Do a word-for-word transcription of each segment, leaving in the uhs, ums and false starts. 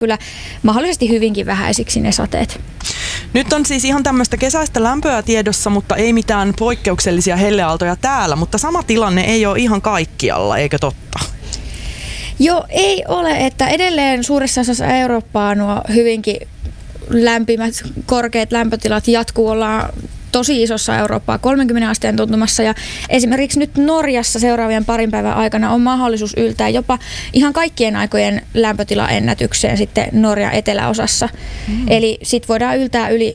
kyllä mahdollisesti hyvinkin vähäisiksi ne sateet. Nyt on siis ihan tämmöistä kesäistä lämpöä tiedossa, mutta ei mitään poikkeuksellisia helleaaltoja täällä, mutta sama tilanne ei ole ihan kaikkialla, eikö totta? Joo, ei ole, että edelleen suuressa osassa Eurooppaa nuo hyvinkin lämpimät, korkeat lämpötilat jatkuu, ollaan tosi isossa Eurooppaa kolmekymmentä asteen tuntumassa ja esimerkiksi nyt Norjassa seuraavien parin päivän aikana on mahdollisuus yltää jopa ihan kaikkien aikojen lämpötilaennätykseen sitten Norjan eteläosassa. Mm. Eli sit voidaan yltää yli,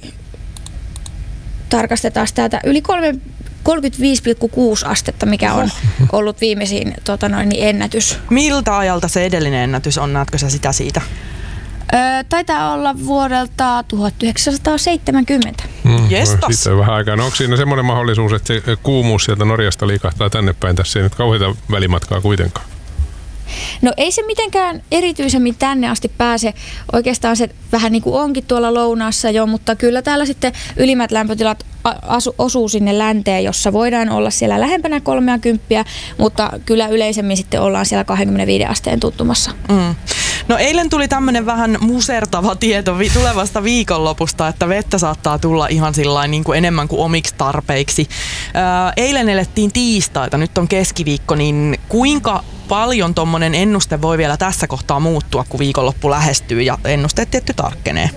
tarkastetaan täältä, yli kolmekymmentäviisi pilkku kuusi astetta, mikä on ollut viimeisin tota noin, niin ennätys. Miltä ajalta se edellinen ennätys on? Näetkö sä sitä siitä? Öö, taitaa olla vuodelta tuhatyhdeksänsataaseitsemänkymmentä. Mm, Jestas. Sitten on vähän aikaa. No, onko siinä semmoinen mahdollisuus, että se kuumuus sieltä Norjasta liikahtaa tänne päin? Tässä ei nyt kauheita välimatkaa kuitenkaan. No ei se mitenkään erityisemmin tänne asti pääse. Oikeastaan se vähän niin kuin onkin tuolla lounaassa jo, mutta kyllä täällä sitten ylimmät lämpötilat asu, osuu sinne länteen, jossa voidaan olla siellä lähempänä kolmekymmentä, mutta kyllä yleisemmin sitten ollaan siellä kaksikymmentäviisi asteen tuntumassa. Mm. No eilen tuli tämmöinen vähän musertava tieto vi- tulevasta viikonlopusta, että vettä saattaa tulla ihan sillain niin kuin enemmän kuin omiksi tarpeiksi. Ää, eilen elettiin tiistaita, nyt on keskiviikko, niin kuinka paljon tommonen ennuste voi vielä tässä kohtaa muuttua, kun viikonloppu lähestyy ja ennusteet tietty tarkkenee?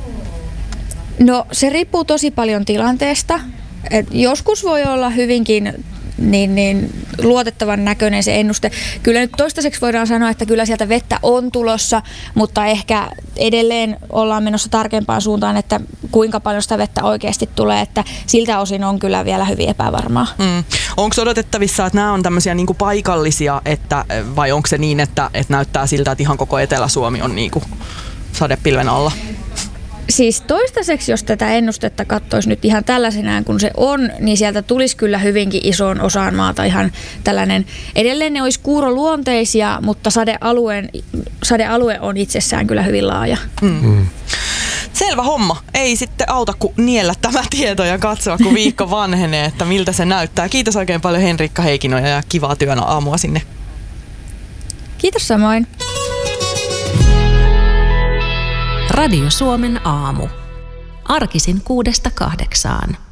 No se riippuu tosi paljon tilanteesta. Et joskus voi olla hyvinkin niin, niin luotettavan näköinen se ennuste. Kyllä nyt toistaiseksi voidaan sanoa, että kyllä sieltä vettä on tulossa, mutta ehkä edelleen ollaan menossa tarkempaan suuntaan, että kuinka paljon sitä vettä oikeasti tulee, että siltä osin on kyllä vielä hyvin epävarmaa. Mm. Onko odotettavissa, että nämä on tämmöisiä niinku paikallisia, että, vai onko se niin, että, että näyttää siltä, että ihan koko Etelä-Suomi on niinku sadepilven alla? Siis toistaiseksi, jos tätä ennustetta katsoisi nyt ihan tällaisenään kuin se on, niin sieltä tulisi kyllä hyvinkin isoon osaan maata ihan tällainen. Edelleen ne olisi kuuroluonteisia, mutta sadealueen, sadealue on itsessään kyllä hyvin laaja. Mm. Mm. Selvä homma. Ei sitten auta kuin niellä tämä tieto ja katsoa, kun viikko vanhenee, että miltä se näyttää. Kiitos oikein paljon Henriikka Heikkinoja ja kivaa työn aamua sinne. Kiitos samoin. Radio Suomen aamu. Arkisin kuudesta kahdeksaan.